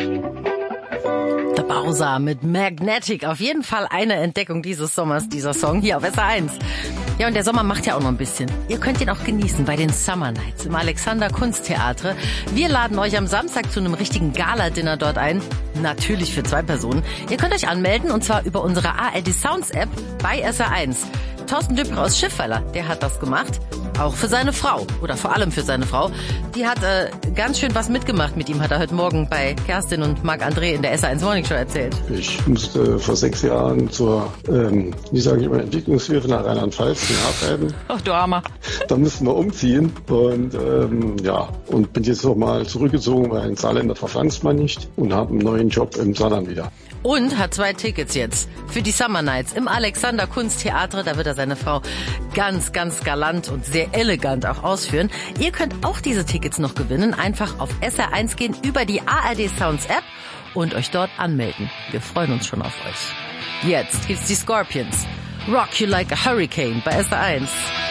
The Bowser mit Magnetic. Auf jeden Fall eine Entdeckung dieses Sommers, dieser Song hier auf SR1. Ja, und der Sommer macht ja auch noch ein bisschen. Ihr könnt ihn auch genießen bei den Summer Nights im Alexander Kunsttheater. Wir laden euch am Samstag zu einem richtigen Gala-Dinner dort ein. Natürlich für 2 Personen. Ihr könnt euch anmelden und zwar über unsere ARD Sounds App bei SR1. Thorsten Düppel aus Schiffweiler, der hat das gemacht. Auch für seine Frau, oder vor allem für seine Frau. Die hat ganz schön was mitgemacht mit ihm, hat er heute Morgen bei Kerstin und Marc-André in der SR1 Morning Show erzählt. Ich musste vor 6 Jahren zur, Entwicklungshilfe nach Rheinland-Pfalz nacharbeiten. Ach du Armer. Da mussten wir umziehen und und bin jetzt nochmal zurückgezogen, weil ein Saarländer verpflanzt man nicht und habe einen neuen Job im Saarland wieder. Und hat 2 Tickets jetzt für die Summer Nights im Alexander Kunsttheater. Da wird er seine Frau ganz, ganz galant und sehr elegant auch ausführen. Ihr könnt auch diese Tickets noch gewinnen. Einfach auf SR1 gehen über die ARD Sounds App und euch dort anmelden. Wir freuen uns schon auf euch. Jetzt gibt's die Scorpions. Rock You Like a Hurricane bei SR1.